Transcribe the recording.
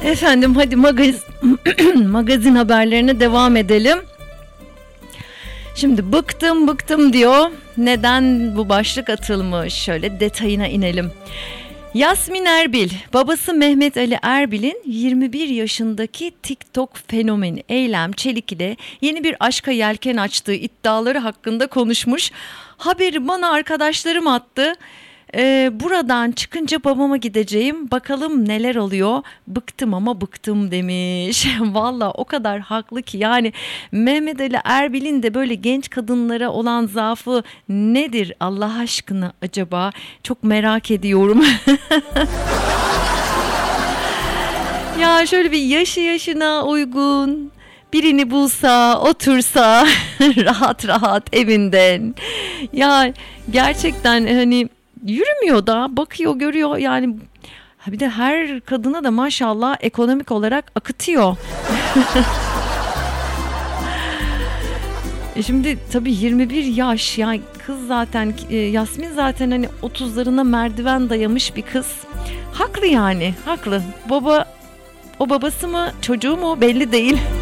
Efendim hadi magazin haberlerine devam edelim. Şimdi bıktım diyor. Neden bu başlık atılmış? Şöyle detayına inelim. Yasmin Erbil, babası Mehmet Ali Erbil'in 21 yaşındaki TikTok fenomeni Eylem Çelik ile yeni bir aşka yelken açtığı iddiaları hakkında konuşmuş. Haberi bana arkadaşlarım attı. Buradan çıkınca babama gideceğim, bakalım neler oluyor, bıktım ama bıktım demiş. Valla o kadar haklı ki, yani Mehmet Ali Erbil'in de böyle genç kadınlara olan zaafı nedir Allah aşkına acaba, çok merak ediyorum. Ya şöyle bir yaşı yaşına uygun birini bulsa, otursa rahat rahat evinden, ya gerçekten hani yürümüyor da, bakıyor görüyor yani, bir de her kadına da maşallah ekonomik olarak akıtıyor. Şimdi tabii 21 yaş, yani kız zaten, Yasmin zaten hani 30'larına merdiven dayamış bir kız. Haklı yani, haklı. O babası mı çocuğu mu belli değil.